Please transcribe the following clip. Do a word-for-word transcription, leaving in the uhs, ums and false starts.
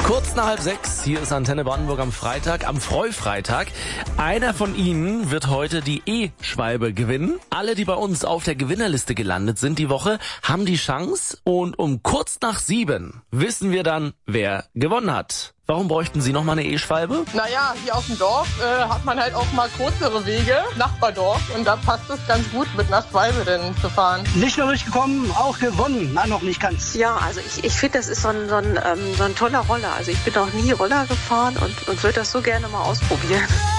Kurz nach halb sechs, hier ist Antenne Brandenburg am Freitag, am Freufreitag. Einer von Ihnen wird heute die E-Schwalbe gewinnen. Alle, die bei uns auf der Gewinnerliste gelandet sind die Woche, haben die Chance. Und um kurz nach sieben wissen wir dann, wer gewonnen hat. Warum bräuchten Sie noch mal eine E-Schwalbe? Naja, hier auf dem Dorf äh, hat man halt auch mal kürzere Wege, Nachbardorf. Und da passt es ganz gut, mit einer Schwalbe denn zu fahren. Nicht nur durchgekommen, auch gewonnen. Na, noch nicht ganz. Ja, also ich, ich finde, das ist so ein, so, ein, ähm, so ein toller Roller. Also ich bin noch nie Roller gefahren und, und würde das so gerne mal ausprobieren.